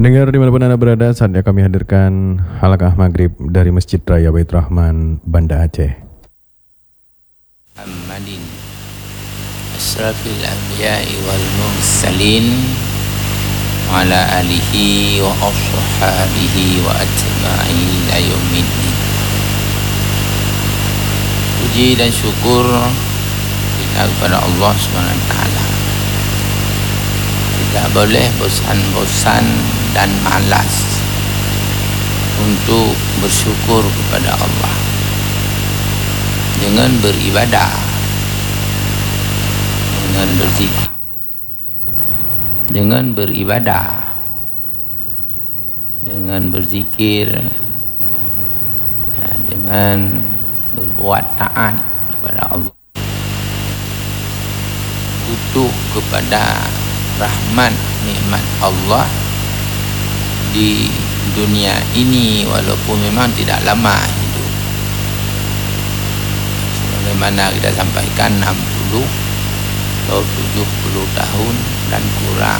Pendengar dimanapun Anda berada, saatnya kami hadirkan halaqah maghrib dari Masjid Raya Bait Rahman, Banda Aceh. Muhammadin asrafil anbiya'i wal mursalin wa ala alihi wa ashabihi wa atba'i ila yaumiddin. Puji dan syukur kita kepada Allah SWT. Tidak boleh bosan-bosan dan malas untuk bersyukur kepada Allah dengan beribadah, dengan berzikir, dengan beribadah, dengan berzikir, dengan berbuat taat kepada Allah, butuh kepada rahmat nikmat Allah di dunia ini walaupun memang tidak lama hidup. Sebagaimana kita sampaikan 60 atau 70 tahun dan kurang,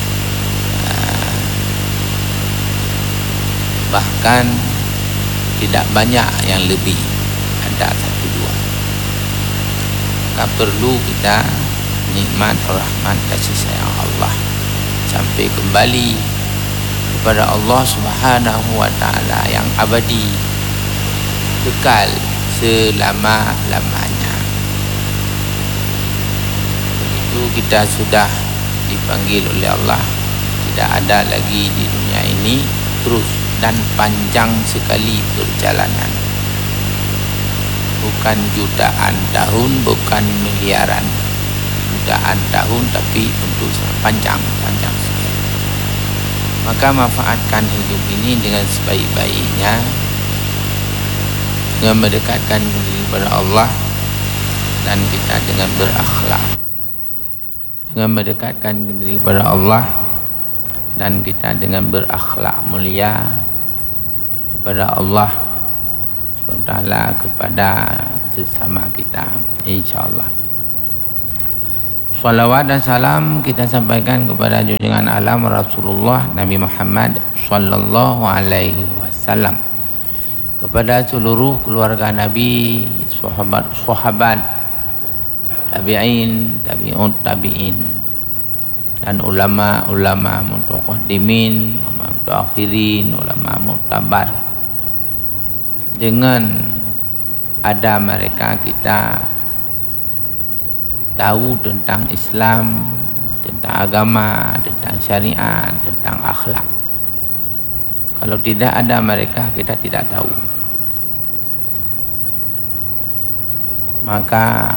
bahkan tidak banyak yang lebih, ada 1-2. Maka perlu kita nikmat rahmat kasih sayang Allah sampai kembali kepada Allah Subhanahu wa taala yang abadi, kekal selama-lamanya. Itu kita sudah dipanggil oleh Allah, tidak ada lagi di dunia ini, terus dan panjang sekali perjalanan. Bukan jutaan tahun, bukan miliaran jutaan tahun, tapi untuk panjang sekali. Maka manfaatkan hidup ini dengan sebaik-baiknya, dengan mendekatkan diri kepada Allah, dan kita dengan berakhlak, dengan mendekatkan diri kepada Allah dan kita dengan berakhlak mulia kepada Allah SWT, kepada sesama kita, insyaAllah. Salawat dan salam kita sampaikan kepada junjungan alam Rasulullah Nabi Muhammad sallallahu alaihi wasallam, kepada seluruh keluarga Nabi, sahabat, tabi'in, tabi'in, dan ulama mutaqaddimin, ulama mutaakhirin, ulama muktabar. Dengan ada mereka kita tahu tentang Islam, tentang agama, tentang syariat, tentang akhlak. Kalau tidak ada mereka, kita tidak tahu. Maka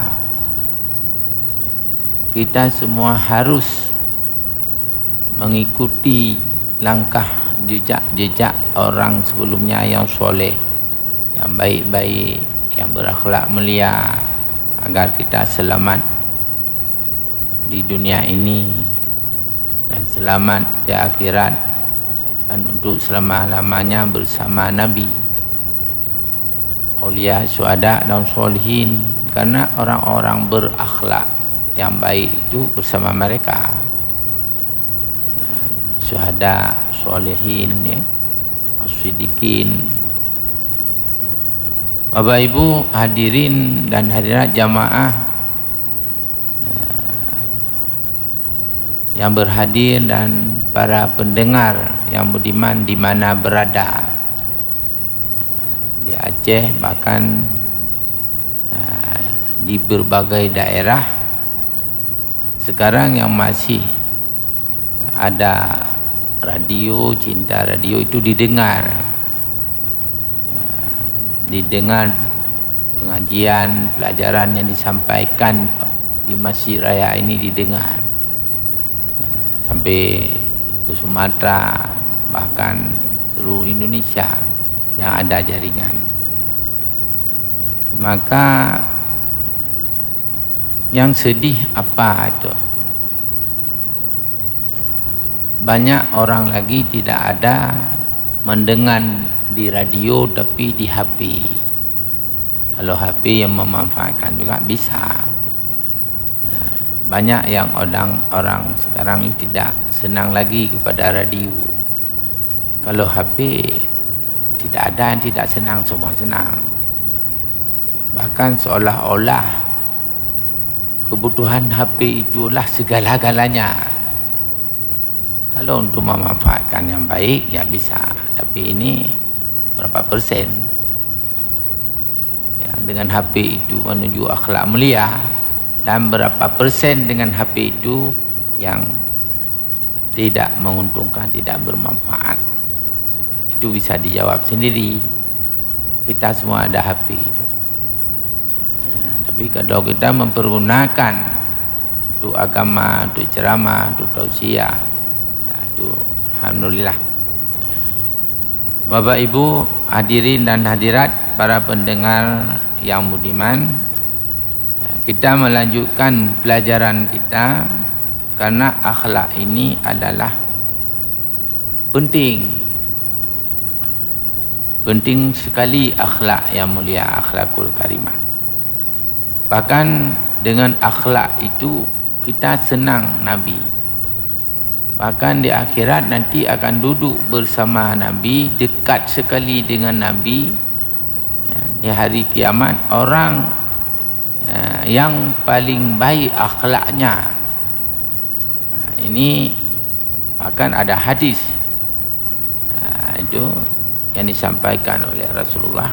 kita semua harus mengikuti langkah jejak orang sebelumnya yang soleh, yang baik-baik, yang berakhlak mulia, agar kita selamat di dunia ini dan selamat di akhirat, dan untuk selama-lamanya bersama Nabi, aulia, syuhada dan solihin. Karena orang-orang berakhlak yang baik itu bersama mereka, syuhada, solihin, ya, as-siddiqin. Bapak Ibu hadirin dan hadirat jamaah yang berhadir dan para pendengar yang budiman di mana berada, di Aceh, bahkan di berbagai daerah. Sekarang yang masih ada radio, Cinta Radio itu didengar pengajian, pelajaran yang disampaikan di Masjid Raya ini didengar sampai ke Sumatera, bahkan seluruh Indonesia yang ada jaringan. Maka yang sedih apa itu? Banyak orang lagi tidak ada mendengar di radio tapi di HP. Kalau HP yang memanfaatkan juga bisa. Banyak yang orang sekarang ini tidak senang lagi kepada radio. Kalau HP tidak ada yang tidak senang, semua senang. Bahkan seolah-olah kebutuhan HP itulah segala-galanya. Kalau untuk memanfaatkan yang baik, ya bisa. Tapi ini berapa persen yang dengan HP itu menuju akhlak mulia, dan berapa persen dengan HP itu yang tidak menguntungkan, tidak bermanfaat. Itu bisa dijawab sendiri. Kita semua ada HP. Tapi kalau kita mempergunakan untuk agama, untuk ceramah, untuk tausiah, itu alhamdulillah. Bapak Ibu hadirin dan hadirat, para pendengar yang budiman, kita melanjutkan pelajaran kita karena akhlak ini adalah penting sekali. Akhlak yang mulia, akhlakul karimah. Bahkan dengan akhlak itu kita senang Nabi. Bahkan di akhirat nanti akan duduk bersama Nabi, dekat sekali dengan Nabi. Di hari kiamat, orang yang paling baik akhlaknya. Ini akan ada hadis itu yang disampaikan oleh Rasulullah.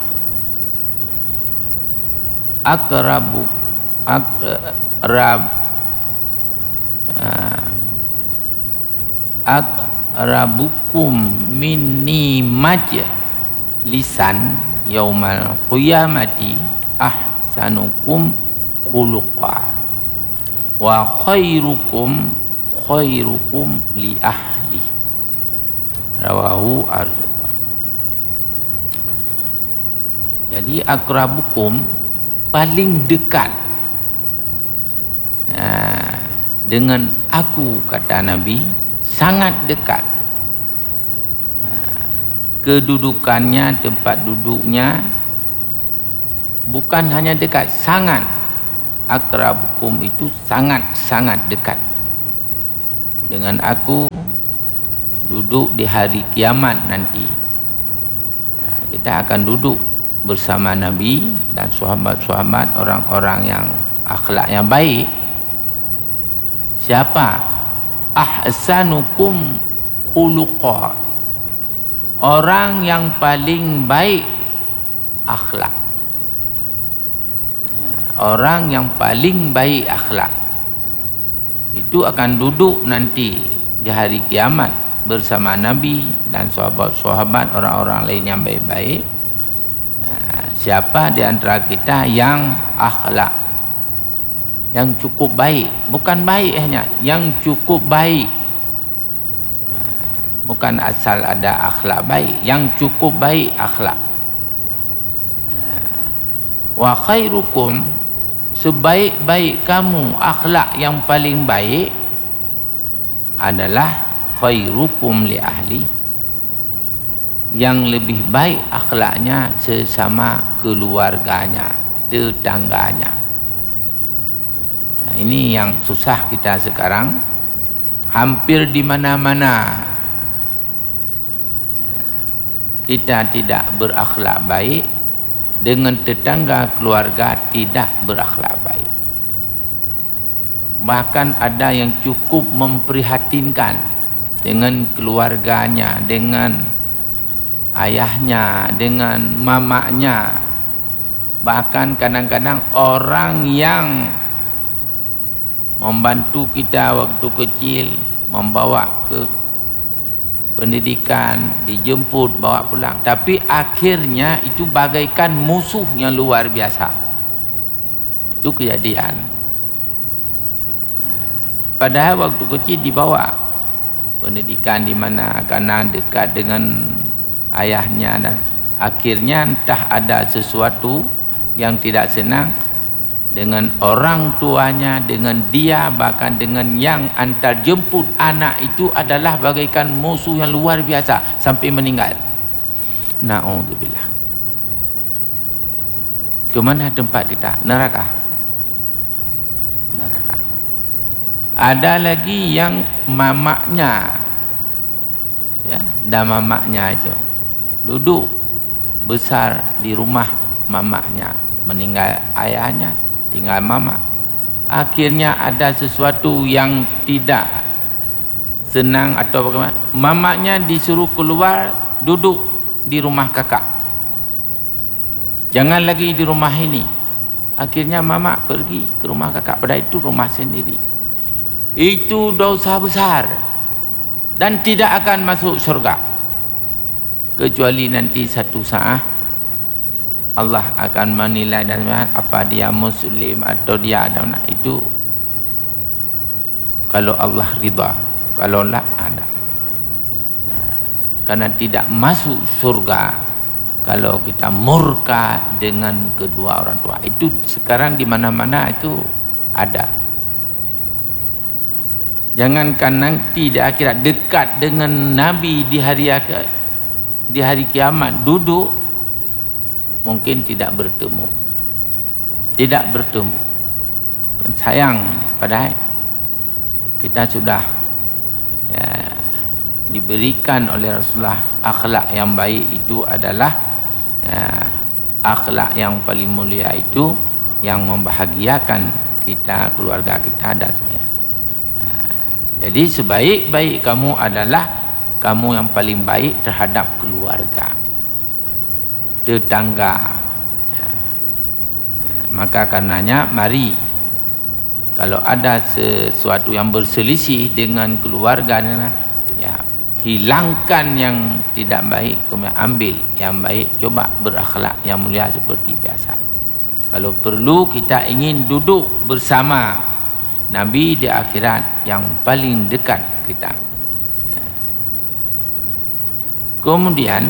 Akrabukum minni majlisan yaumal qiyamati ahsanukum khuluqa wa khairukum li ahli. Rawahu ar-Ridha. Jadi akrabukum paling dekat dengan aku, kata Nabi, sangat dekat. Kedudukannya, tempat duduknya bukan hanya dekat, sangat. Akrabukum itu sangat-sangat dekat dengan aku, duduk di hari kiamat nanti. Kita akan duduk bersama Nabi dan sahabat-sahabat, orang-orang yang akhlaknya baik. Siapa? Ahsanukum khuluqa, orang yang paling baik akhlak. Orang yang paling baik akhlak itu akan duduk nanti di hari kiamat bersama Nabi dan sahabat-sahabat, orang-orang lain yang baik-baik. Siapa di antara kita yang akhlak yang cukup baik, bukan baik hanya, yang cukup baik, bukan asal ada akhlak baik, yang cukup baik akhlak. Wa khairukum, sebaik-baik kamu akhlak yang paling baik adalah khairukum li ahli, yang lebih baik akhlaknya sesama keluarganya, tetangganya. Ini yang susah kita sekarang. Hampir di mana-mana kita tidak berakhlak baik, dengan tetangga keluarga tidak berakhlak baik. Bahkan ada yang cukup memprihatinkan dengan keluarganya, dengan ayahnya, dengan mamanya. Bahkan kadang-kadang orang yang membantu kita waktu kecil, membawa ke pendidikan, dijemput, bawa pulang, tapi akhirnya itu bagaikan musuh yang luar biasa. Itu kejadian. Padahal waktu kecil dibawa pendidikan di mana, karena dekat dengan ayahnya, dan akhirnya entah ada sesuatu yang tidak senang dengan orang tuanya, dengan dia, bahkan dengan yang antar jemput anak itu adalah bagaikan musuh yang luar biasa sampai meninggal. Na'udzubillah. Kemana tempat kita? Neraka. Neraka. Ada lagi yang mamaknya ya, dan mamaknya itu duduk besar di rumah mamaknya, meninggal ayahnya, tinggal mamak. Akhirnya ada sesuatu yang tidak senang atau bagaimana, mamaknya disuruh keluar, duduk di rumah kakak, jangan lagi di rumah ini. Akhirnya mamak pergi ke rumah kakak, pada itu rumah sendiri. Itu dosa besar dan tidak akan masuk surga, kecuali nanti satu saat Allah akan menilai dan apa dia muslim atau dia ada, itu kalau Allah ridha, kalau la ada. Karena tidak masuk surga kalau kita murka dengan kedua orang tua. Itu sekarang di mana-mana itu ada. Jangankan nanti di akhirat, dekat dengan Nabi di hari kiamat duduk, mungkin tidak bertemu. Kan sayang, padahal kita sudah ya, diberikan oleh Rasulullah akhlak yang baik. Itu adalah ya, akhlak yang paling mulia, itu yang membahagiakan kita, keluarga kita dan semuanya. Jadi sebaik-baik kamu adalah kamu yang paling baik terhadap keluarga, tetangga. Maka karenanya mari, kalau ada sesuatu yang berselisih dengan keluarga, ya hilangkan yang tidak baik, kemudian ambil yang baik, coba berakhlak yang mulia seperti biasa. Kalau perlu kita ingin duduk bersama Nabi di akhirat yang paling dekat kita. Kemudian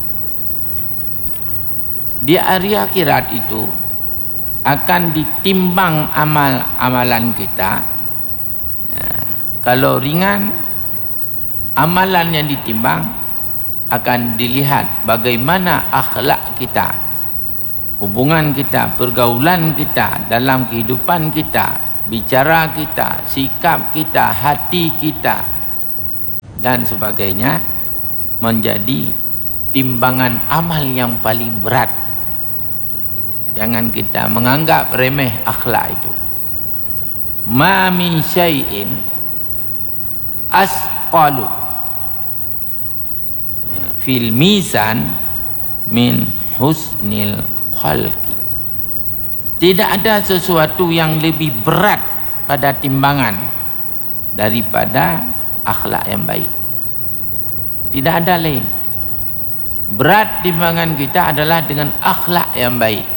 di hari akhirat itu akan ditimbang amal-amalan kita. Kalau ringan, amalan yang ditimbang akan dilihat bagaimana akhlak kita, hubungan kita, pergaulan kita dalam kehidupan kita, bicara kita, sikap kita, hati kita dan sebagainya, menjadi timbangan amal yang paling berat. Jangan kita menganggap remeh akhlak itu. Ma min syai'in asqalu fil mizan min husnil khalqi. Tidak ada sesuatu yang lebih berat pada timbangan daripada akhlak yang baik. Tidak ada lain. Berat timbangan kita adalah dengan akhlak yang baik.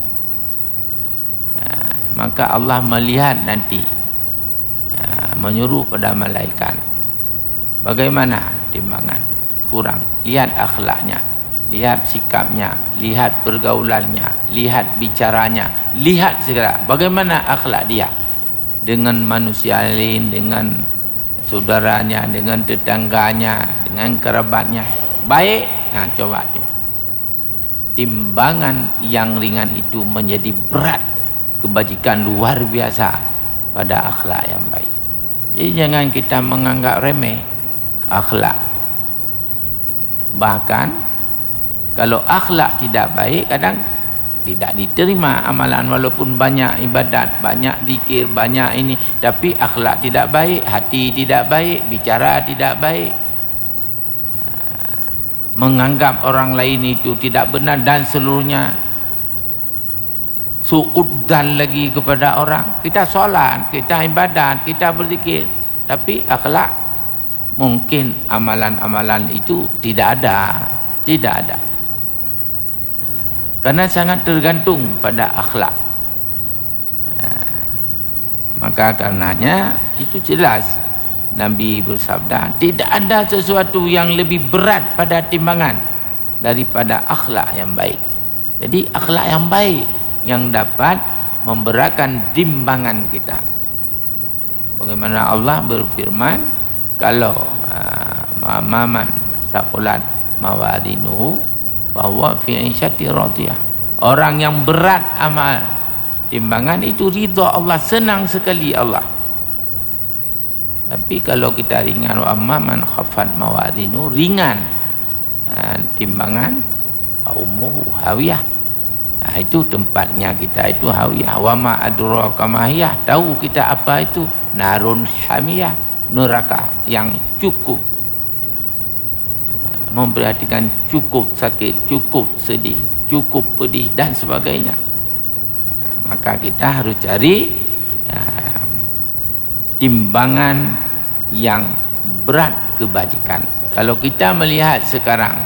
Maka Allah melihat nanti, menyuruh pada malaikat, bagaimana timbangan, kurang, lihat akhlaknya, lihat sikapnya, lihat pergaulannya, lihat bicaranya, lihat segala bagaimana akhlak dia dengan manusia lain, dengan saudaranya, dengan tetangganya, dengan kerabatnya baik. Nah, coba timbangan yang ringan itu menjadi berat, kebajikan luar biasa pada akhlak yang baik. Jadi jangan kita menganggap remeh akhlak. Bahkan kalau akhlak tidak baik, kadang tidak diterima amalan, walaupun banyak ibadat, banyak zikir, banyak ini, tapi akhlak tidak baik, hati tidak baik, bicara tidak baik, menganggap orang lain itu tidak benar dan seluruhnya, suudzan lagi kepada orang. Kita solat, kita ibadat, kita berzikir, tapi akhlak mungkin amalan-amalan itu tidak ada. Karena sangat tergantung pada akhlak. Maka karenanya itu jelas Nabi bersabda, tidak ada sesuatu yang lebih berat pada timbangan daripada akhlak yang baik. Jadi akhlak yang baik yang dapat memberatkan timbangan kita. Bagaimana Allah berfirman, kalau maman saqulat mawazinuhu bahwa fi 'isyati radiyah, orang yang berat amal timbangan itu ridha Allah, senang sekali Allah. Tapi kalau kita ringan, wa amma man khaffat mawazinu, ringan timbangan, ummuhu hawiyah. Itu tempatnya kita itu hawiyah. Wa ma adraka ma hiya, tahu kita apa itu? Narun hamiyah, neraka yang cukup memperhatikan, cukup sakit, cukup sedih, cukup pedih dan sebagainya. Maka kita harus cari timbangan yang berat kebajikan. Kalau kita melihat sekarang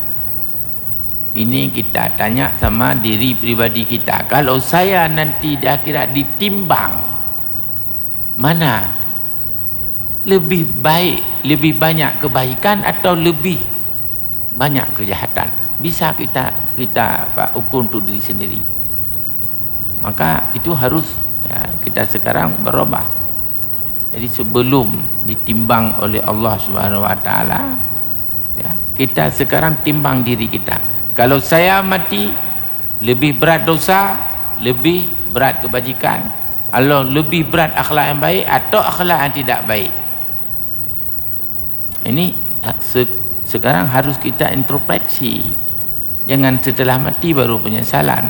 ini, kita tanya sama diri pribadi kita, kalau saya nanti di akhirat ditimbang, mana lebih baik, lebih banyak kebaikan atau lebih banyak kejahatan? Bisa kita ukur untuk diri sendiri. Maka itu harus kita sekarang berubah. Jadi sebelum ditimbang oleh Allah Subhanahu Wa Taala, kita sekarang timbang diri kita. Kalau saya mati, lebih berat dosa, lebih berat kebajikan, atau lebih berat akhlak yang baik atau akhlak yang tidak baik. Ini sekarang harus kita introspeksi. Jangan setelah mati baru penyesalan.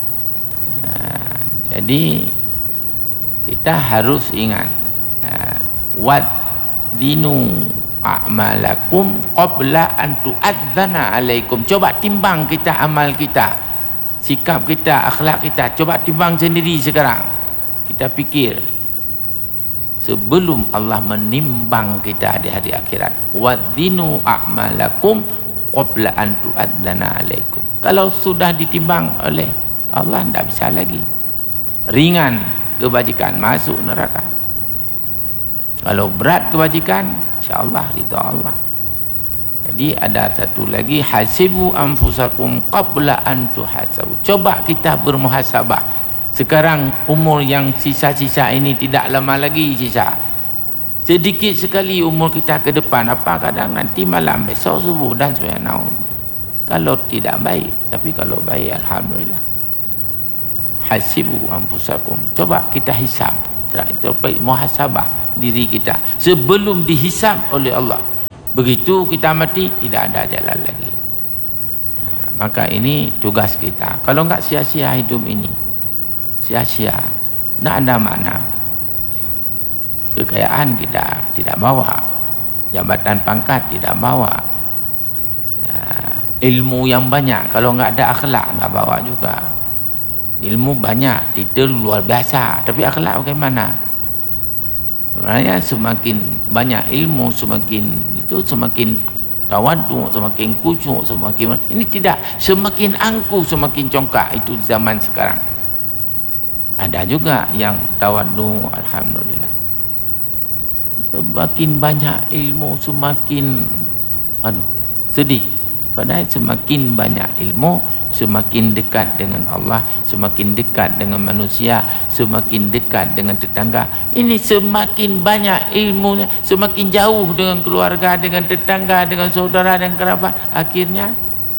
Jadi kita harus ingat, wadinu a'malakum qabla an tu'adzana alaikum. Coba timbang kita amal kita, sikap kita, akhlak kita. Coba timbang sendiri sekarang. Kita fikir sebelum Allah menimbang kita di hari akhirat. Wadinu a'malakum qabla an tu'adzana alaikum. Kalau sudah ditimbang oleh Allah, tidak bisa lagi. Ringan kebajikan, masuk neraka. Kalau berat kebajikan, insya-Allah ridha Allah. Jadi ada satu lagi, hasibu anfusakum qabla an tuhasabu. Coba kita bermuhasabah. Sekarang umur yang sisa-sisa ini tidak lama lagi sisa. Sedikit sekali umur kita ke depan. Apa kadang nanti malam, besok subuh dan sebagainya. Kalau tidak baik, tapi kalau baik alhamdulillah. Hasibu anfusakum. Coba kita hisab, muhasabah diri kita sebelum dihisab oleh Allah. Begitu kita mati, tidak ada jalan lagi. Maka ini tugas kita. Kalau enggak, sia-sia hidup ini, sia-sia, tidak ada makna. Kekayaan kita tidak bawa, jabatan pangkat tidak bawa, ilmu yang banyak kalau enggak ada akhlak enggak bawa juga. Ilmu banyak, titel luar biasa, tapi akhlak bagaimana? Sebenarnya semakin banyak ilmu, semakin tawaddu, semakin khusyuk, semakin ini tidak, semakin angkuh, semakin congkak. Itu zaman sekarang. Ada juga yang tawaddu, alhamdulillah. Semakin banyak ilmu, semakin sedih. Padahal semakin banyak ilmu, semakin dekat dengan Allah, semakin dekat dengan manusia, semakin dekat dengan tetangga. Ini semakin banyak ilmunya, semakin jauh dengan keluarga, dengan tetangga, dengan saudara dan kerabat. Akhirnya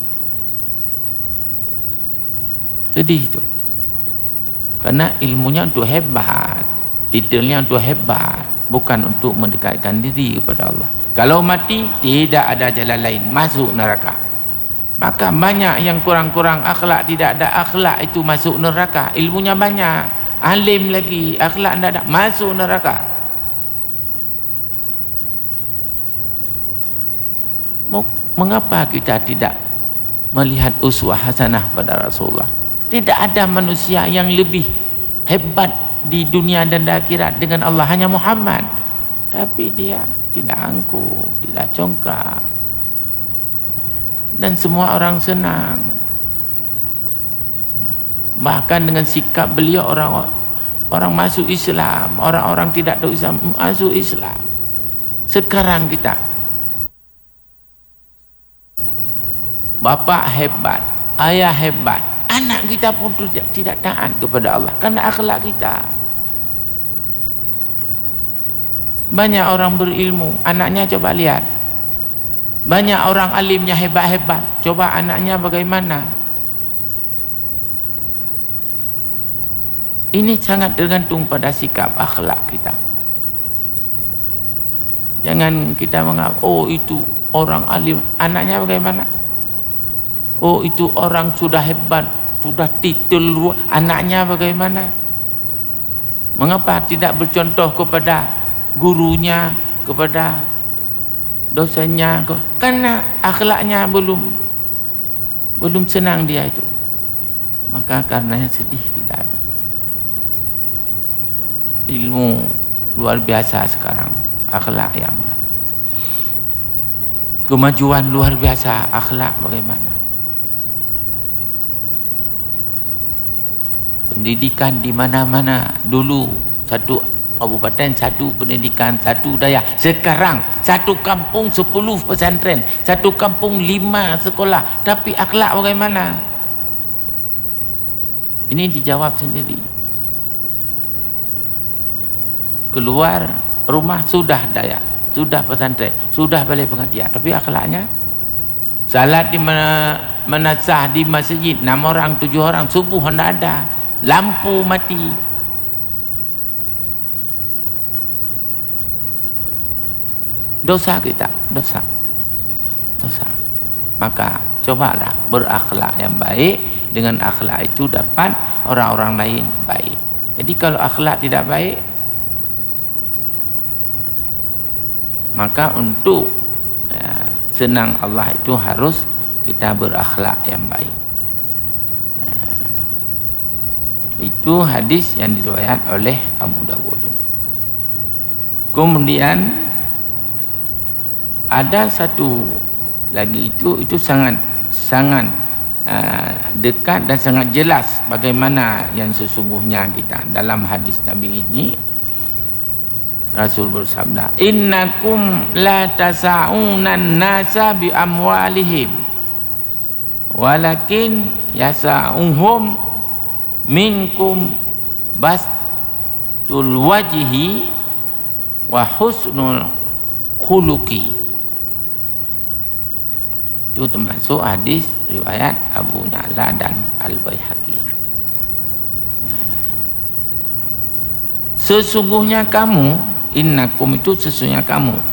sedih itu. Karena ilmunya untuk hebat, titelnya untuk hebat, bukan untuk mendekatkan diri kepada Allah. Kalau mati, tidak ada jalan lain, masuk neraka. Maka banyak yang kurang-kurang akhlak, tidak ada akhlak, itu masuk neraka. Ilmunya banyak, alim lagi, akhlak tidak ada, masuk neraka. Mengapa kita tidak melihat uswah hasanah pada Rasulullah? Tidak ada manusia yang lebih hebat di dunia dan di akhirat dengan Allah, hanya Muhammad. Tapi dia tidak angkuh, tidak congkak, dan semua orang senang. Bahkan dengan sikap beliau, orang masuk Islam, orang-orang tidak tahu Islam masuk Islam. Sekarang kita, bapak hebat, ayah hebat, anak kita pun tidak taat kepada Allah karena akhlak kita. Banyak orang berilmu, anaknya coba lihat. Banyak orang alimnya hebat-hebat, coba anaknya bagaimana? Ini sangat tergantung pada sikap akhlak kita. Jangan kita menganggap, oh itu orang alim, anaknya bagaimana? Oh itu orang sudah hebat, sudah titel, anaknya bagaimana? Mengapa tidak bercontoh kepada gurunya, kepada dosennya? Karena akhlaknya belum senang dia itu. Maka karenanya sedih kita itu. Ilmu luar biasa sekarang, akhlak yang kemajuan luar biasa, akhlak bagaimana? Pendidikan di mana-mana. Dulu satu kabupaten, satu pendidikan, satu daya. Sekarang satu kampung 10 pesantren, satu kampung 5 sekolah. Tapi akhlak bagaimana? Ini dijawab sendiri. Keluar rumah sudah daya, sudah pesantren, sudah balai pengajian, tapi akhlaknya salat di menasah di masjid 6 orang 7 orang, subuh tidak ada, lampu mati. Dosa kita, dosa. Maka cobalah berakhlak yang baik. Dengan akhlak itu dapat orang-orang lain baik. Jadi kalau akhlak tidak baik, maka untuk senang Allah itu harus kita berakhlak yang baik. Itu hadis yang diriwayat oleh Abu Dawud. Kemudian ada satu lagi, itu sangat dekat dan sangat jelas bagaimana yang sesungguhnya kita. Dalam hadis Nabi ini Rasul bersabda, innakum la tasa'unan nasa bi amwalihim walakin yasa'uhum minkum bastul wajhi wa husnul khuluqi. Itu termasuk hadis riwayat Abu Ya'la dan Al-Baihaqi. Sesungguhnya kamu, innakum itu sesungguhnya kamu,